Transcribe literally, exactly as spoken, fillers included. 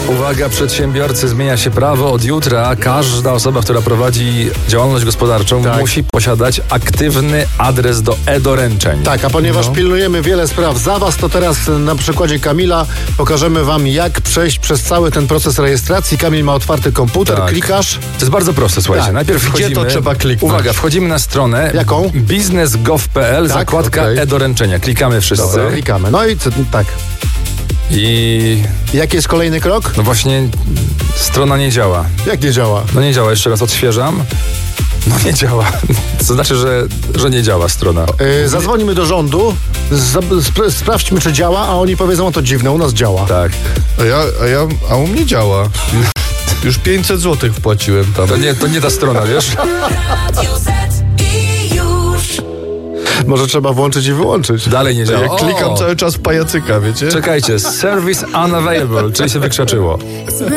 Uwaga, przedsiębiorcy, zmienia się prawo. Od jutra każda osoba, która prowadzi działalność gospodarczą, tak. musi posiadać aktywny adres do e-doręczeń. Tak, a ponieważ no. pilnujemy wiele spraw za was, to teraz na przykładzie Kamila pokażemy wam, jak przejść przez cały ten proces rejestracji. Kamil ma otwarty komputer, Tak. klikasz. To jest bardzo proste, słuchajcie. Tak. Najpierw Gdzie wchodzimy... to trzeba kliknąć? Uwaga, wchodzimy na stronę Jaką? biznes kropka gov kropka pe el, Tak, zakładka okej. e-doręczenia. Klikamy wszyscy. Dobra, klikamy. No i co, tak. I Jaki jest kolejny krok? no właśnie strona nie działa. Jak nie działa? No nie działa, jeszcze raz odświeżam. No nie działa. To znaczy, że, że nie działa strona. Yy, zadzwonimy do rządu, za, spra- sprawdźmy, czy działa, a oni powiedzą, o to dziwne, u nas działa. Tak. A ja, a ja, a u mnie działa. Już pięćset złotych wpłaciłem tam. To nie, to nie ta strona, wiesz? Może trzeba włączyć i wyłączyć. Dalej nie działa. Ja klikam O! cały czas pajacyka, wiecie? Czekajcie, service unavailable, czyli się wykrzaczyło.